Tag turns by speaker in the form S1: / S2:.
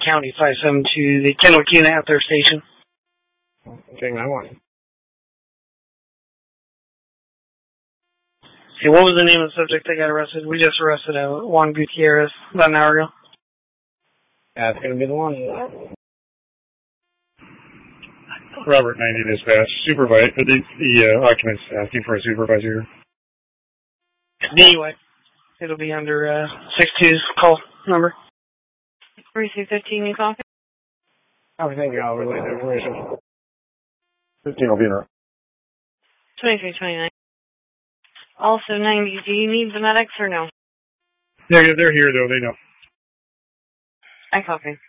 S1: County 572, the Kennewick unit at their station.
S2: Okay, 911.
S1: Okay, what was the name of the subject that got arrested? We just arrested Juan Gutierrez about an hour ago.
S2: That's going to be the one.
S3: Robert 90 dispatch. Supervise. The occupant's asking for a supervisor.
S1: Anyway, it'll be under 62's call number.
S4: 3215, you talking?
S2: Oh, thank you. I'll relay the information.
S3: 15 will be in route.
S4: 2329. Also 90, do you need the medics or no?
S3: They're here, though. They know.
S4: I copy.